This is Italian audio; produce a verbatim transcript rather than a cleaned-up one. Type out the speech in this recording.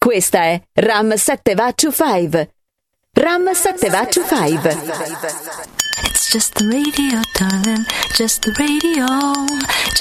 Questa è Ram sette Vachu cinque. Ram sette Vachu cinque. It's just the radio, darling, just the radio.